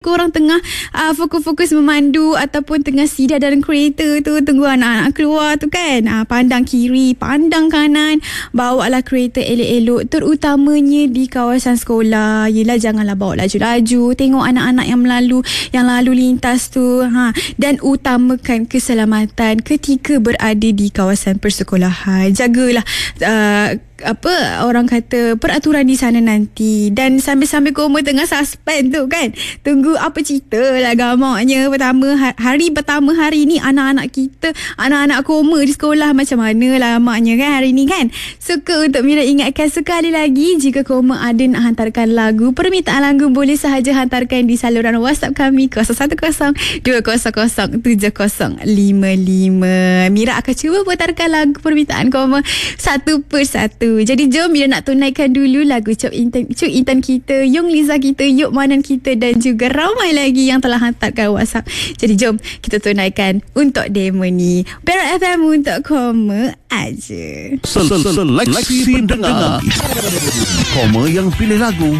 korang tengah fokus-fokus memandu ataupun tengah sidar dalam kereta tu, tunggu anak-anak keluar tu kan, pandang kiri, pandang kanan, bawa lah kereta elok-elok, terutamanya di kawasan sekolah. Yelah, janganlah bawa laju-laju, tengok anak-anak yang lalu lintas tu, dan utamakan keselamatan ketika berada di kawasan persekolahan. Jagalah orang kata peraturan di sana nanti. Dan sambil-sambil Koma tengah suspend tu kan, tunggu apa cerita lah gamaknya. Hari pertama hari ni anak-anak kita, anak-anak Koma di sekolah macam mana lah maknya kan hari ni kan. Suka untuk Mira ingatkan sekali lagi, jika Koma ada nak hantarkan lagu, permintaan lagu boleh sahaja hantarkan di saluran WhatsApp kami 0102007055. Mira akan cuba putarkan lagu permintaan Koma satu persatu. Jadi jom Mira nak tunaikan dulu lagu Cuk Intan kita, Yung Liza kita, Yuk Manan kita dan juga ramai lagi yang telah hantarkan WhatsApp. Jadi jom kita tunaikan untuk demo ni. Perak FM untuk Koma aja. Seleksi pendengar Koma yang pilih lagu